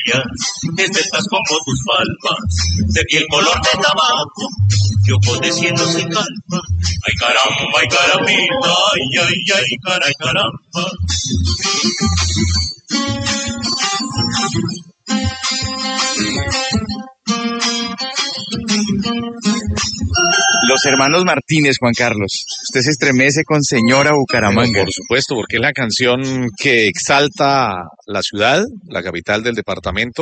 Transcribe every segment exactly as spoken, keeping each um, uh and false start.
estrellas, esbeltas como tus palmas, de piel color de tabaco, y ojos de cielo se calma. Ay caramba, ay carambita, ay, ay, ay, caray, caramba. Los hermanos Martínez, Juan Carlos. Usted se estremece con Señora Bucaramanga. Bueno, por supuesto, porque es la canción que exalta la ciudad, la capital del departamento.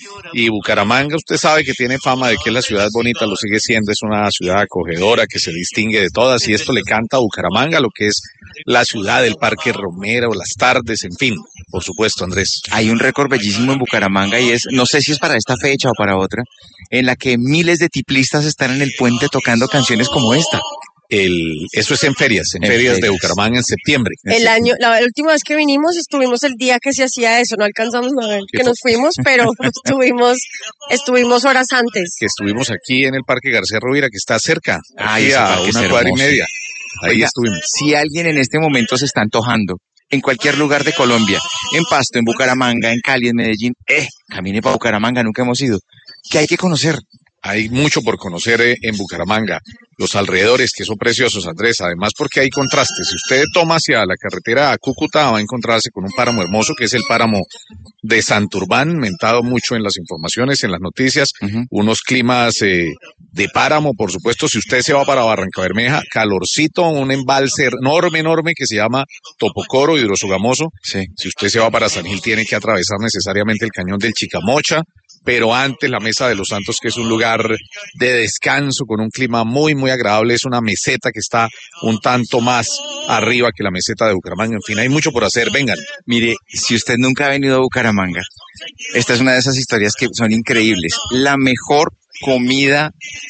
Y Bucaramanga, usted sabe que tiene fama de que es la ciudad bonita, lo sigue siendo, es una ciudad acogedora que se distingue de todas. Y esto le canta a Bucaramanga, lo que es la ciudad, el Parque Romero, las tardes, en fin. Por supuesto, Andrés. Hay un récord bellísimo en Bucaramanga y es, no sé si es para esta fecha o para otra, en la que miles de tiplistas están en el puente tocando canciones como esta. El, eso es en ferias, en, en ferias, ferias de Bucaramanga en septiembre. El año, la, la última vez que vinimos estuvimos el día que se hacía eso, no alcanzamos a ver que nos fuimos, pero estuvimos, estuvimos horas antes. Que estuvimos aquí en el Parque García Rovira, que está cerca, Ay, a una cuadra y media. Ahí Oiga, estuvimos. Si alguien en este momento se está antojando, en cualquier lugar de Colombia, en Pasto, en Bucaramanga, en Cali, en Medellín, eh, camine para Bucaramanga, nunca hemos ido. ¿Qué hay que conocer? Hay mucho por conocer eh, en Bucaramanga, los alrededores que son preciosos, Andrés, además porque hay contrastes. Si usted toma hacia la carretera a Cúcuta va a encontrarse con un páramo hermoso que es el páramo de Santurbán, mentado mucho en las informaciones, en las noticias, uh-huh. Unos climas eh, de páramo, por supuesto. Si usted se va para Barranca Bermeja, calorcito, un embalse enorme, enorme que se llama Topocoro, hidrosogamoso. Sí. Si usted se va para San Gil tiene que atravesar necesariamente el cañón del Chicamocha, pero antes la Mesa de los Santos, que es un lugar de descanso con un clima muy, muy agradable. Es una meseta que está un tanto más arriba que la meseta de Bucaramanga. En fin, hay mucho por hacer. Vengan. Mire, si usted nunca ha venido a Bucaramanga, esta es una de esas historias que son increíbles. La mejor comida,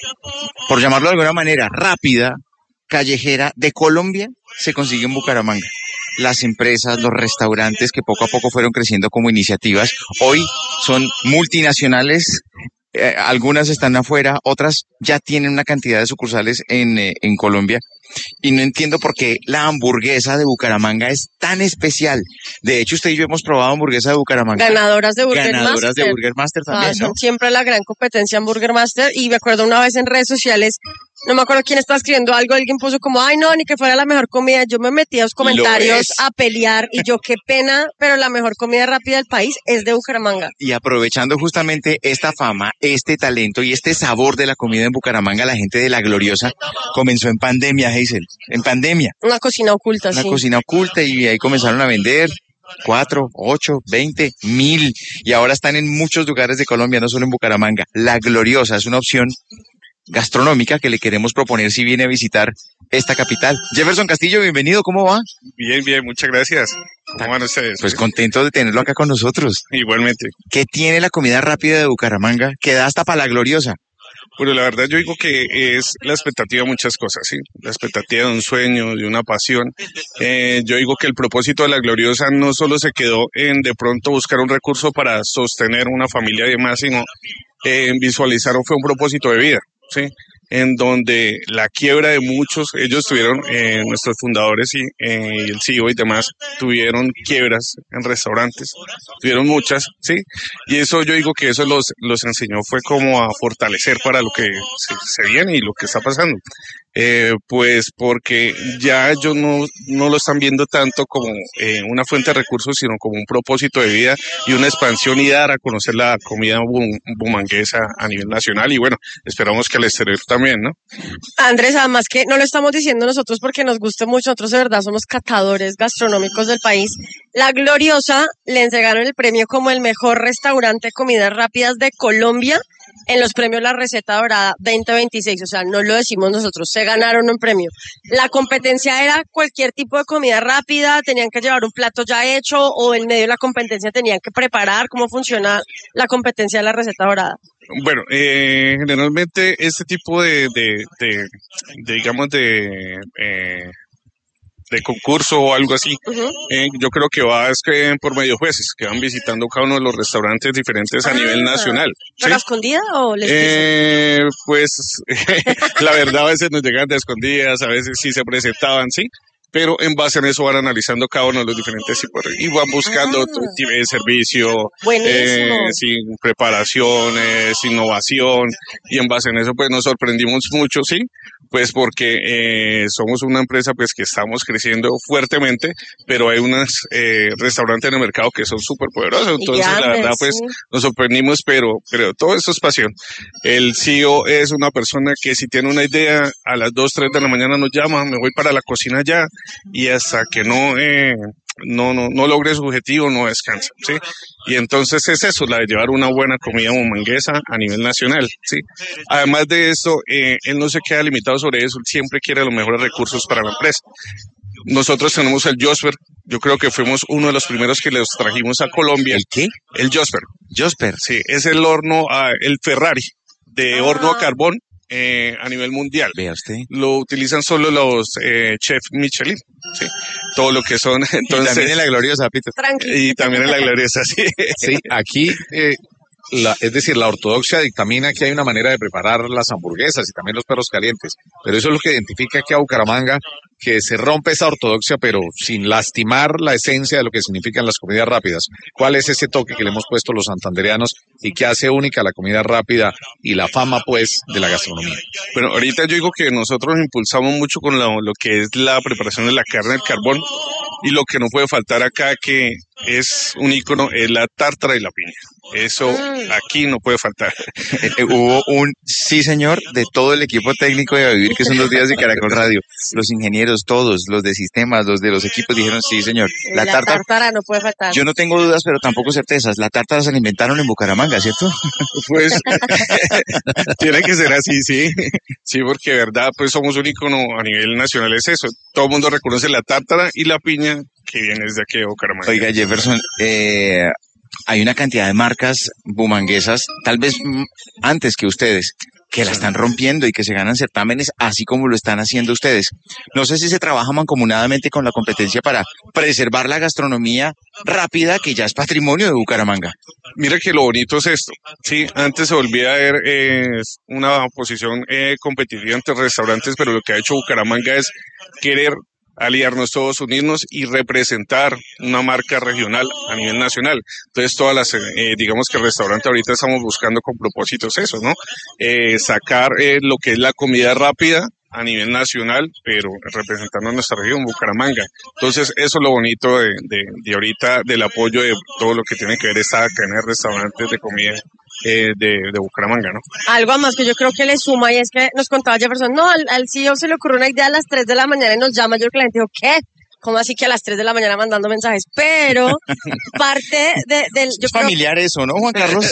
por llamarlo de alguna manera, rápida, callejera de Colombia, se consigue en Bucaramanga. Las empresas, los restaurantes que poco a poco fueron creciendo como iniciativas, hoy son multinacionales, eh, algunas están afuera, otras ya tienen una cantidad de sucursales en, eh, en Colombia. Y no entiendo por qué la hamburguesa de Bucaramanga es tan especial. De hecho, usted y yo hemos probado hamburguesa de Bucaramanga. Ganadoras de Burger Ganadoras Master. de Burger Master también, ah, ¿no? Son siempre la gran competencia en Burger Master. Y me acuerdo una vez en redes sociales, no me acuerdo quién estaba escribiendo algo, alguien puso como, ay no, ni que fuera la mejor comida. Yo me metí a los comentarios a pelear y yo, qué pena, pero la mejor comida rápida del país es de Bucaramanga. Y aprovechando justamente esta fama, este talento y este sabor de la comida en Bucaramanga, la gente de La Gloriosa comenzó en pandemia, Hazel, en pandemia. Una cocina oculta, Una sí. Una cocina oculta y ahí comenzaron a vender cuatro, ocho, veinte, mil y ahora están en muchos lugares de Colombia, no solo en Bucaramanga. La Gloriosa es una opción gastronómica que le queremos proponer si viene a visitar esta capital. Jefferson Castillo, bienvenido, ¿cómo va? Bien, bien, muchas gracias. ¿Cómo van ustedes? Pues contento de tenerlo acá con nosotros. Igualmente. ¿Qué tiene la comida rápida de Bucaramanga que da hasta para La Gloriosa? Bueno, la verdad yo digo que es la expectativa de muchas cosas, ¿sí? La expectativa de un sueño, de una pasión. Eh, yo digo que el propósito de La Gloriosa no solo se quedó en de pronto buscar un recurso para sostener una familia y demás, sino eh, en visualizar fue un propósito de vida, ¿sí? En donde la quiebra de muchos, ellos tuvieron, eh, nuestros fundadores y eh, el C E O y demás, tuvieron quiebras en restaurantes, tuvieron muchas, ¿sí? Y eso yo digo que eso los, los enseñó fue como a fortalecer para lo que se, se viene y lo que está pasando. Eh, pues porque ya ellos no, no lo están viendo tanto como eh, una fuente de recursos, sino como un propósito de vida y una expansión y dar a conocer la comida bum, bumanguesa a nivel nacional y bueno, esperamos que al exterior también, ¿no? Andrés, además que no lo estamos diciendo nosotros porque nos guste mucho, nosotros de verdad somos catadores gastronómicos del país. La Gloriosa le entregaron el premio como el mejor restaurante de comidas rápidas de Colombia en los premios La Receta Dorada veinte veintiséis, o sea, no lo decimos nosotros, se ganaron un premio. La competencia era cualquier tipo de comida rápida, tenían que llevar un plato ya hecho o en medio de la competencia tenían que preparar. ¿Cómo funciona la competencia de La Receta Dorada? Bueno, eh, generalmente este tipo de, de, de, de digamos, de... Eh, de concurso o algo así, uh-huh. eh, yo creo que va es que por medio jueces que van visitando cada uno de los restaurantes diferentes a ah, nivel nacional. ¿Pero ¿sí? a escondida o les eh, Pues la verdad a veces nos llegan de escondidas, a veces sí se presentaban, sí, pero en base a eso van analizando cada uno de los diferentes tipos y van buscando Ah. otro tipo de servicio, Buenísimo. eh, sin preparaciones, innovación, y en base a eso pues nos sorprendimos mucho, sí, pues porque eh, somos una empresa pues que estamos creciendo fuertemente, pero hay unos eh, restaurantes en el mercado que son súper poderosos, Y entonces la grandes, verdad pues sí. nos sorprendimos, pero, pero todo esto es pasión. El C E O es una persona que si tiene una idea a las dos, tres de la mañana nos llama, me voy para la cocina ya, y hasta que no, eh, no, no, no logre su objetivo no descansa, ¿sí? Y entonces es eso, la de llevar una buena comida bumanguesa a nivel nacional, ¿sí? Además de esto, eh, él no se queda limitado sobre eso, él siempre quiere los mejores recursos para la empresa. Nosotros tenemos el Josper, yo creo que fuimos uno de los primeros que los trajimos a Colombia. ¿El qué? El Josper, Josper. sí, es el horno, ah, el Ferrari de Ah. horno a carbón eh, a nivel mundial. Vea usted. Lo utilizan solo los eh, chefs Michelin, ¿sí? Todo lo que son, Y entonces, también en la gloriosa, Pito. Tranquilo. y también en la gloriosa, sí. Sí, aquí, eh, la, es decir, la ortodoxia dictamina que hay una manera de preparar las hamburguesas y también los perros calientes, pero eso es lo que identifica aquí a Bucaramanga, que se rompe esa ortodoxia, pero sin lastimar la esencia de lo que significan las comidas rápidas. ¿Cuál es ese toque que le hemos puesto los santandereanos y que hace única la comida rápida y la fama, pues, de la gastronomía? Bueno, ahorita yo digo que nosotros impulsamos mucho con lo, lo que es la preparación de la carne del carbón, y lo que no puede faltar acá, que es un ícono, es la tártara y la piña. Eso Mm. aquí no puede faltar. Eh, eh, hubo un sí, señor, de todo el equipo técnico de Vivir, que son los días de Caracol Radio. Los ingenieros, todos, los de sistemas, los de los equipos, dijeron sí, señor. La, La tarta, tártara no puede faltar. yo no tengo dudas, pero tampoco certezas. La tártara se la inventaron en Bucaramanga, ¿cierto? Pues tiene que ser así, sí. Sí, porque de verdad, pues somos un ícono a nivel nacional, es eso. Todo el mundo reconoce la tártara y la piña que viene desde aquí de Bucaramanga. Oiga, Jefferson, eh, hay una cantidad de marcas bumanguesas, tal vez mm, antes que ustedes, que la están rompiendo y que se ganan certámenes, así como lo están haciendo ustedes. No sé si se trabaja mancomunadamente con la competencia para preservar la gastronomía rápida, que ya es patrimonio de Bucaramanga. Mira que lo bonito es esto, sí, antes se volvía a ver eh, una posición eh, competitiva entre restaurantes, pero lo que ha hecho Bucaramanga es querer aliarnos todos, unirnos y representar una marca regional a nivel nacional. Entonces todas las, eh, digamos que el restaurante ahorita estamos buscando con propósitos eso, ¿no? Eh, sacar eh, lo que es la comida rápida a nivel nacional, pero representando a nuestra región, Bucaramanga. Entonces, eso es lo bonito de, de, de ahorita, del apoyo de todo lo que tiene que ver esta cadena de restaurantes de comida eh, de, de Bucaramanga, ¿no? Algo más que yo creo que le suma, y es que nos contaba Jefferson, no, al, al C E O se le ocurrió una idea a las tres de la mañana y nos llama, yo que la gente dijo, ¿qué? ¿Cómo así que a las tres de la mañana mandando mensajes? Pero parte de, del... Yo Es creo, familiar eso, ¿no, Juan Carlos?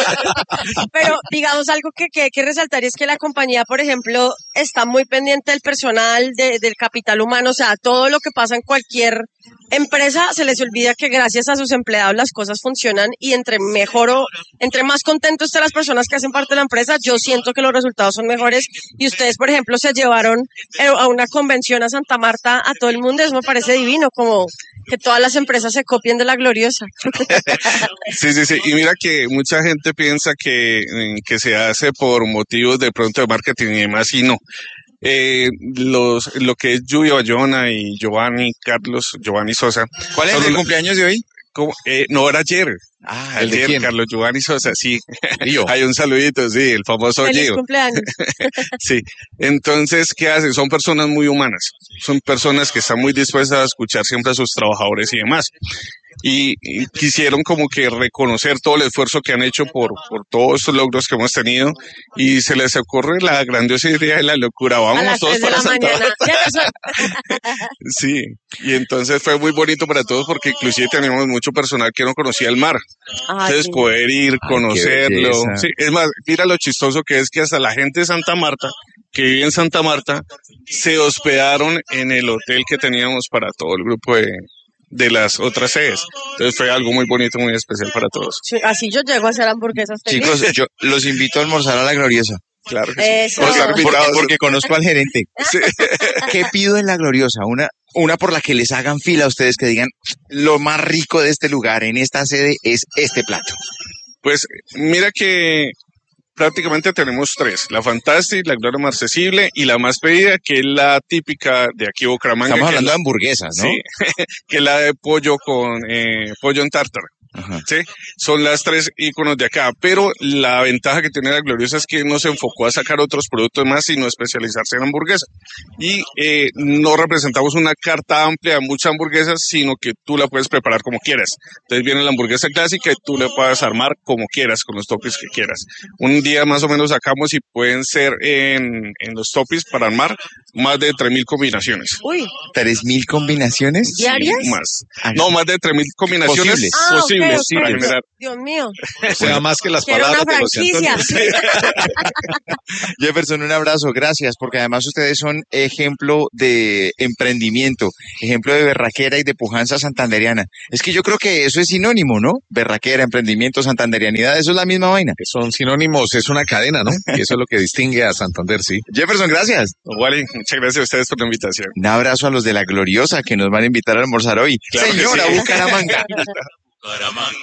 pero digamos algo que, que hay que resaltar es que la compañía, por ejemplo, está muy pendiente del personal, de, del capital humano, o sea, todo lo que pasa en cualquier empresa se les olvida que gracias a sus empleados las cosas funcionan, y entre mejor o entre más contentos estén las personas que hacen parte de la empresa, yo siento que los resultados son mejores. Y ustedes, por ejemplo, se llevaron a una convención a Santa Marta a todo el mundo, eso me parece divino, como que todas las empresas se copien de la gloriosa. Sí, sí, sí. Y mira que mucha gente piensa que, que se hace por motivos de pronto de marketing y demás, y no. Eh, los, lo que es Lluvia Bayona y Giovanni Carlos, Giovanni Sosa. ¿Cuál es son el una- cumpleaños de hoy? como, eh, no, era ayer. Ah, ¿el de Ayer, quién? Carlos Giovanni Sosa, sí. Gio. Hay un saludito, sí, el famoso Feliz Gio. cumpleaños. Sí, entonces, ¿qué hacen? Son personas muy humanas, son personas que están muy dispuestas a escuchar siempre a sus trabajadores y demás. Y, y quisieron como que reconocer todo el esfuerzo que han hecho por, por todos estos logros que hemos tenido, y se les ocurre la grandiosa idea de la locura. A Vámonos las todos tres de para la Santa mañana. Marta. Jefferson, Sí, y entonces fue muy bonito para todos porque inclusive tenemos mucho personal que no conocía el mar. Ay, Entonces sí. poder ir, Ay, qué conocerlo. belleza. Sí, es más, mira lo chistoso que es que hasta la gente de Santa Marta, que vive en Santa Marta, se hospedaron en el hotel que teníamos para todo el grupo de, de las otras sedes. Entonces fue algo muy bonito, muy especial para todos. Sí, así yo llego a hacer hamburguesas feliz. Chicos, yo los invito a almorzar a la gloriosa. Claro que sí. Eso. Vamos a estar Porque, invitados. porque conozco al gerente. ¿Qué pido en la gloriosa? Una, una por la que les hagan fila a ustedes, que digan, lo más rico de este lugar, en esta sede, es este plato. Pues mira que prácticamente tenemos tres, la Fantastic, la Gloria Marcesible y la más pedida, que es la típica de aquí Bucaramanga. Estamos hablando la, de hamburguesas, ¿no? Sí, que es la de pollo con eh, pollo en tártara. Ajá. Sí, son las tres íconos de acá, pero la ventaja que tiene la Gloriosa es que no se enfocó a sacar otros productos más, sino especializarse en hamburguesa. Y eh, no representamos una carta amplia de muchas hamburguesas, sino que tú la puedes preparar como quieras. Entonces viene la hamburguesa clásica y tú la puedes armar como quieras, con los toppings que quieras. Un día más o menos sacamos y pueden ser en, en los toppings para armar más de tres mil combinaciones. Uy, ¿Tres mil combinaciones? ¿diarias? Sí, más. No, más de tres mil combinaciones Posibles. Ah, ok, posibles ok. para generar. Dios mío, O sea, más que las quiero palabras una de José franquicia. Antonio. Jefferson, un abrazo, gracias, porque además ustedes son ejemplo de emprendimiento, ejemplo de berraquera y de pujanza santanderiana. Es que yo creo que eso es sinónimo, ¿no? Berraquera, emprendimiento, santanderianidad, eso es la misma vaina. Son sinónimos, es una cadena, ¿no? Y eso es lo que distingue a Santander, sí. Jefferson, gracias. Wally, muchas gracias a ustedes por la invitación. Un abrazo a los de La Gloriosa que nos van a invitar a almorzar hoy. Claro que Señora sí. Bucaramanga. Bucaramanga.